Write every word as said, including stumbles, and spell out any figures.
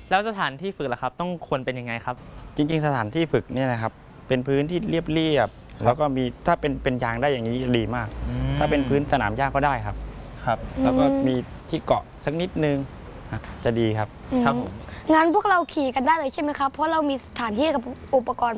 แล้วสถานที่ฝึกล่ะครับต้องควรเป็นยังไงครับจริงๆสถานที่ฝึกเนี่ยนะครับเป็นพื้นที่เรียบๆแล้วก็มีถ้าเป็นเป็นยางได้อย่างนี้ดีมาก ถ้าเป็นพื้นสนามหญ้าก็ได้ครับครับแล้วก็มีที่เกาะสักนิดนึงจะดีครับครับผมงั้นพวกเราขี่กันได้เลยใช่ไหมครับเพราะเรามีสถานที่กับอุปกรณ์